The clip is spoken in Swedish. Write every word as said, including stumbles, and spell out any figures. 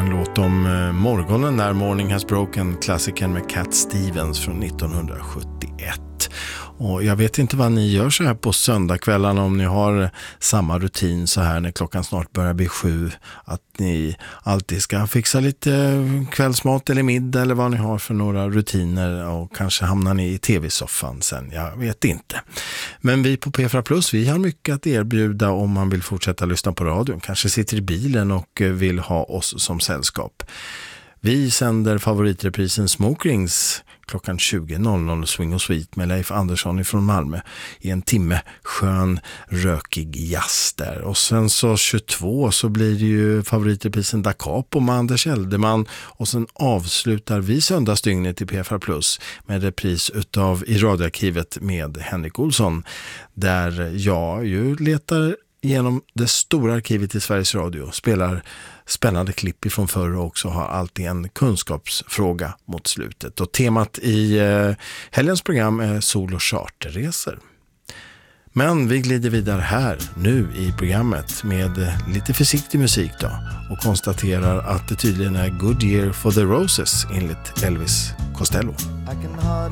en låt om eh, morgonen när Morning Has Broken, klassikern med Cat Stevens från nittonhundrasjuttioett. Och jag vet inte vad ni gör så här på söndagskvällarna, om ni har samma rutin så här när klockan snart börjar bli sju, att ni alltid ska fixa lite kvällsmat eller middag eller vad ni har för några rutiner, och kanske hamnar ni i tv-soffan sen, jag vet inte. Men vi på P fyra Plus, vi har mycket att erbjuda om man vill fortsätta lyssna på radion, kanske sitter i bilen och vill ha oss som sällskap. Vi sänder favoritreprisen Smoke Rings klockan tjugo noll noll, Swing och Sweet med Leif Andersson ifrån Malmö i en timme skön, rökig jazz där. Och sen så tjugotvå så blir det ju favoritreprisen Da Capo med Anders Eldeman, och sen avslutar vi söndagsdygnet i P fyra Plus med repris utav I radioarkivet med Henrik Olsson, där jag ju letar genom det stora arkivet i Sveriges Radio, spelar spännande klipp ifrån förr och också har alltid en kunskapsfråga mot slutet. Och temat i eh, helgens program är sol- och charterresor. Men vi glider vidare här nu i programmet med eh, lite försiktig musik då, och konstaterar att det tydligen är Good Year for the Roses enligt Elvis Costello. I can hardly